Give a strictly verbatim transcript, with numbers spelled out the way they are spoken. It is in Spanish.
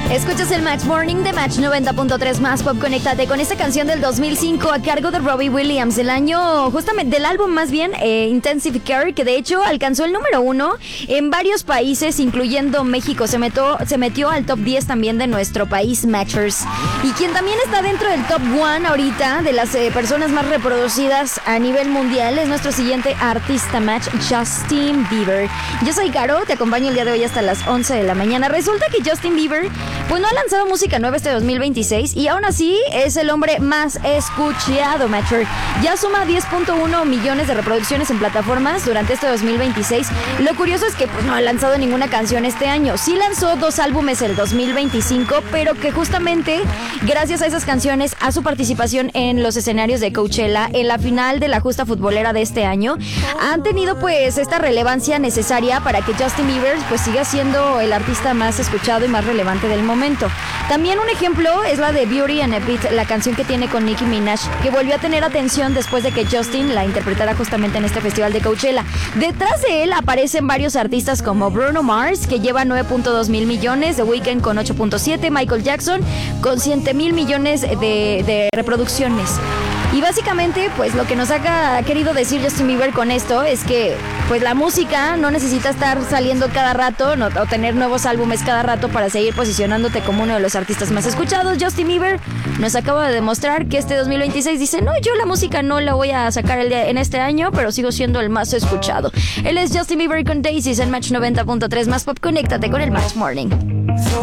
Escuchas el Match Morning de Match noventa punto tres más Pop. Conéctate con esta canción del dos mil cinco a cargo de Robbie Williams, del año, justamente, del álbum más bien, eh, Intensive Care, que de hecho alcanzó el número uno en varios países, incluyendo México. Se metió, se metió al top diez también de nuestro país, Matchers. Y quien también está dentro del top one ahorita, de las eh, personas más reproducidas a nivel mundial, es nuestro siguiente artista, Match, Justin Bieber. Yo soy Caro, te acompaño el día de hoy hasta las once de la mañana. Resulta que Justin Bieber pues no ha lanzado música nueva este dos mil veintiséis y aún así es el hombre más escuchado, Matcher. Ya suma diez punto uno millones de reproducciones en plataformas durante este dos mil veintiséis. Lo curioso es que pues, no ha lanzado ninguna canción este año. Sí lanzó dos álbumes el dos mil veinticinco, pero que justamente gracias a esas canciones, a su participación en los escenarios de Coachella, en la final de la justa futbolera de este año, han tenido pues esta relevancia necesaria para que Justin Bieber pues siga siendo el artista más escuchado y más relevante del momento. También un ejemplo es la de Beauty and a Beat, la canción que tiene con Nicki Minaj, que volvió a tener atención después de que Justin la interpretara justamente en este festival de Coachella. Detrás de él aparecen varios artistas como Bruno Mars, que lleva nueve punto dos mil millones, The Weeknd con ocho punto siete, Michael Jackson con siete mil millones de, de reproducciones. Y básicamente, pues lo que nos ha querido decir Justin Bieber con esto es que pues la música no necesita estar saliendo cada rato no, o tener nuevos álbumes cada rato para seguir posicionándote como uno de los artistas más escuchados. Justin Bieber nos acaba de demostrar que este dos mil veintiséis dice, no, yo la música no la voy a sacar el día, en este año, pero sigo siendo el más escuchado. Él es Justin Bieber con Daisies en Match noventa punto tres más Pop. Conéctate con el Match Morning.